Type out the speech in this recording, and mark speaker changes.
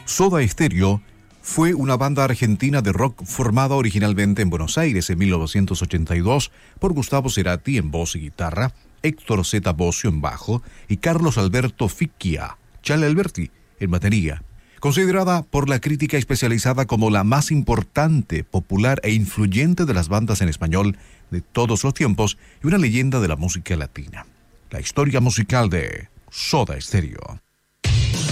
Speaker 1: Soda Stereo fue una banda argentina de rock formada originalmente en Buenos Aires en 1982 por Gustavo Cerati en voz y guitarra, Héctor Z. Bocio en bajo y Carlos Alberto Ficchia, Chale Alberti, en batería. Considerada por la crítica especializada como la más importante, popular e influyente de las bandas en español de todos los tiempos y una leyenda de la música latina. La historia musical de Soda Stereo.